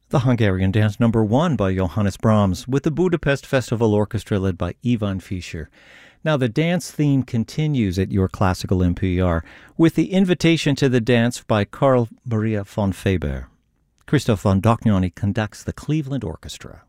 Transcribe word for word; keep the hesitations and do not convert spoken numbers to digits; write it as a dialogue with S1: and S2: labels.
S1: The Hungarian Dance Number One by Johannes Brahms with the Budapest Festival Orchestra led by Ivan Fischer. Now, the dance theme continues at your classical N P R with the Invitation to the Dance by Carl Maria von Faber. Christoph von Dohnanyi conducts the Cleveland Orchestra.